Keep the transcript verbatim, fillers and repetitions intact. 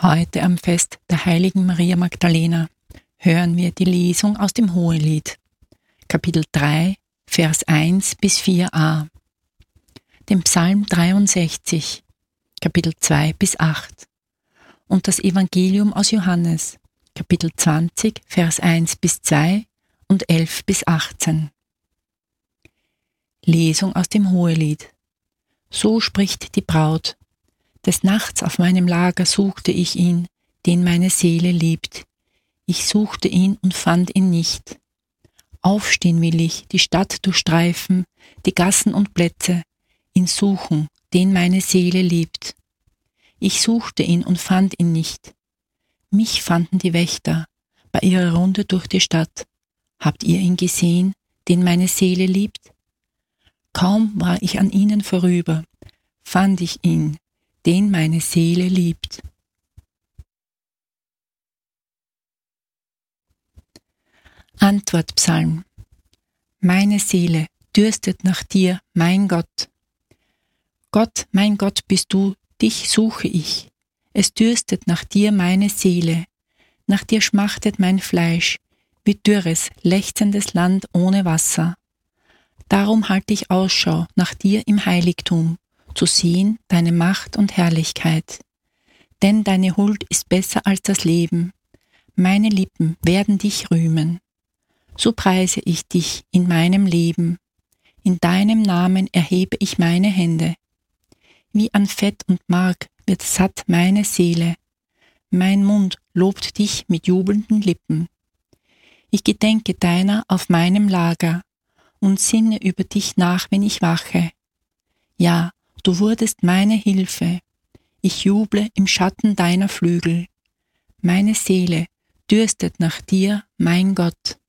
Heute am Fest der heiligen Maria Magdalena hören wir die Lesung aus dem Hohelied, Kapitel drei, Vers eins bis vier a, dem Psalm dreiundsechzig, Kapitel zwei bis acht und das Evangelium aus Johannes, Kapitel zwanzig, Vers eins bis zwei und elf bis achtzehn. Lesung aus dem Hohelied. So spricht die Braut: Des Nachts auf meinem Lager suchte ich ihn, den meine Seele liebt. Ich suchte ihn und fand ihn nicht. Aufstehen will ich, die Stadt durchstreifen, die Gassen und Plätze, ihn suchen, den meine Seele liebt. Ich suchte ihn und fand ihn nicht. Mich fanden die Wächter bei ihrer Runde durch die Stadt. Habt ihr ihn gesehen, den meine Seele liebt? Kaum war ich an ihnen vorüber, fand ich ihn, den meine Seele liebt. Antwortpsalm. Meine Seele dürstet nach dir, mein Gott. Gott, mein Gott bist du, dich suche ich. Es dürstet nach dir meine Seele. Nach dir schmachtet mein Fleisch, wie dürres, lechzendes Land ohne Wasser. Darum halte ich Ausschau nach dir im Heiligtum, zu sehen deine Macht und Herrlichkeit. Denn deine Huld ist besser als das Leben. Meine Lippen werden dich rühmen. So preise ich dich in meinem Leben. In deinem Namen erhebe ich meine Hände. Wie an Fett und Mark wird satt meine Seele. Mein Mund lobt dich mit jubelnden Lippen. Ich gedenke deiner auf meinem Lager und sinne über dich nach, wenn ich wache. Ja, du wurdest meine Hilfe. Ich juble im Schatten deiner Flügel. Meine Seele dürstet nach dir, mein Gott.